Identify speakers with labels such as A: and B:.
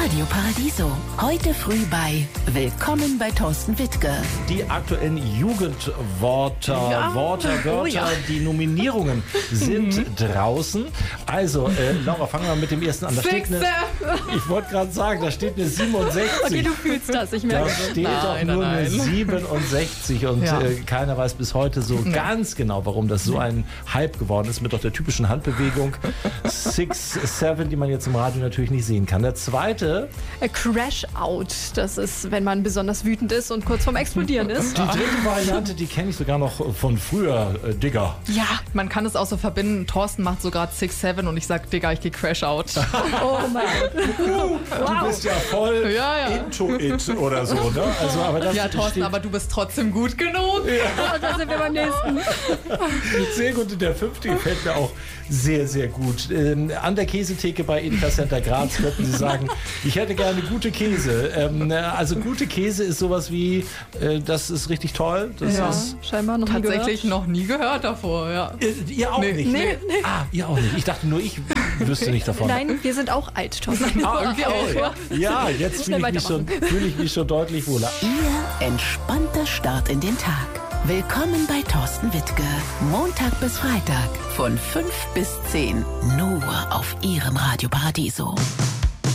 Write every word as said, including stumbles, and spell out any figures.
A: Radio Paradiso. Heute früh bei Willkommen bei Thorsten Wittke.
B: Die aktuellen Jugendwörter,
C: Ja.
B: Worte, Wörter,
C: Oh ja.
B: die Nominierungen sind draußen. Also, äh, Laura, fangen wir mal mit dem ersten an. Da steht eine, ich wollte gerade sagen, da steht eine siebenundsechzig.
C: Okay, du fühlst das, ich merke
B: Da
C: es.
B: steht
C: Nein,
B: doch
C: nein,
B: nur eine
C: nein.
B: siebenundsechzig und
C: Ja.
B: äh, keiner weiß bis heute so ganz genau, warum das so ein Hype geworden ist mit doch der typischen Handbewegung six seven, die man jetzt im Radio natürlich nicht sehen kann. Der zweite,
C: A Crash Out, das ist, wenn man besonders wütend ist und kurz vorm Explodieren ist.
B: die dritte Variante, die kenne ich sogar noch von früher, äh, Digger.
D: Ja, man kann es auch so verbinden. Thorsten macht so gerade six seven und ich sag, Digga, ich geh Crash Out.
C: Oh mein Gott.
B: Du bist ja voll
D: Ja, ja.
B: into it oder so, ne? Also, aber das
D: Ja, Thorsten,
B: steht
D: aber du bist trotzdem gut genug.
C: Und da sind wir beim nächsten.
B: sehr gut. Und der fünfte gefällt mir auch sehr, sehr gut. Ähm, an der Käsetheke bei Edeka Center Graz könnten Sie sagen, ich hätte gerne gute Käse. Ähm, also gute Käse ist sowas wie, äh, das ist richtig toll. Das
C: Ja,
B: ist,
C: scheinbar noch nie
D: Tatsächlich
C: gehört.
D: noch nie gehört davor, ja.
B: äh, ihr auch
D: Nee,
B: nicht?
C: Nee, nee.
B: Ah, ihr auch nicht. Ich dachte nur, ich wüsste nicht davon.
C: Nein, wir sind auch alt, Thorsten.
B: Ah, okay.
D: Wir auch, ja.
B: Ja, jetzt
C: Schnell
B: fühle ich, mich schon- fühle ich mich schon deutlich wohler.
A: Ihr entspannter Start in den Tag. Willkommen bei Thorsten Wittke. Montag bis Freitag von fünf bis zehn. Nur auf Ihrem Radio Paradiso.